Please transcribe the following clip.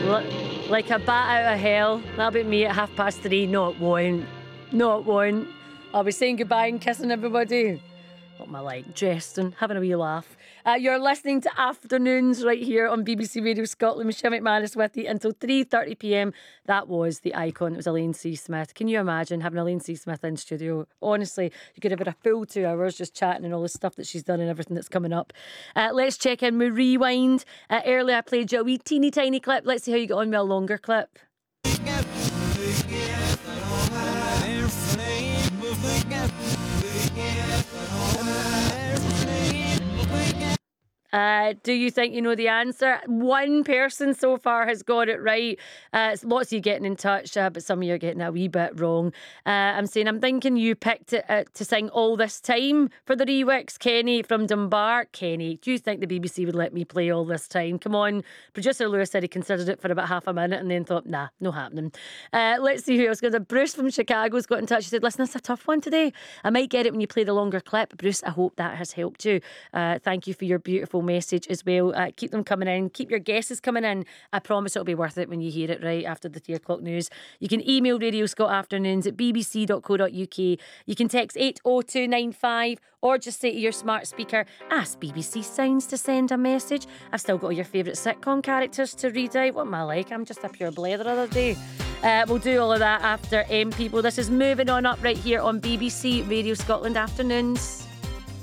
Like a bat out of hell. That'll be me at 3:30. No, it won't. No, it won't. I'll be saying goodbye and kissing everybody. What am I like? Jesting, having a wee laugh. You're listening to Afternoons right here on BBC Radio Scotland. Michelle McManus with you until 3:30pm. That was the icon. It was Elaine C. Smith. Can you imagine having Elaine C. Smith in studio? Honestly, you could have had a full 2 hours just chatting and all the stuff that she's done and everything that's coming up. Let's check in with Rewind. Earlier I played you a wee teeny tiny clip. Let's see how you get on with a longer clip. Do you think you know the answer? One person so far has got it right. Lots of you getting in touch, but some of you are getting a wee bit wrong. I'm thinking you picked it to sing All This Time for the Rewics. Kenny from Dunbar. Kenny, do you think the BBC would let me play All This Time? Come on. Producer Lewis said he considered it for about half a minute and then thought, nah, no happening. Let's see who else goes. Bruce from Chicago's got in touch. He said, listen, it's a tough one today. I might get it when you play the longer clip. Bruce, I hope that has helped you. Thank you for your beautiful message as well. Keep them coming in. Keep your guesses coming in. I promise it'll be worth it when you hear it right after the 3 o'clock news. You can email Radio Scott Afternoons at bbc.co.uk. You can text 80295 or just say to your smart speaker, ask BBC Sounds to send a message. I've still got all your favourite sitcom characters to read out. What am I like? I'm just a pure blather the other day. We'll do all of that after people. This is Moving On Up right here on BBC Radio Scotland Afternoons.